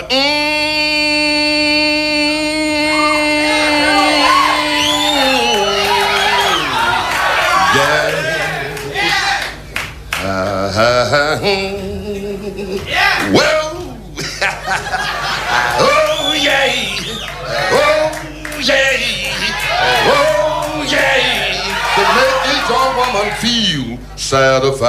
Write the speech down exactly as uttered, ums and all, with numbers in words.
Well, oh yeah, oh yeah, oh yeah, to make each young woman feel satisfied.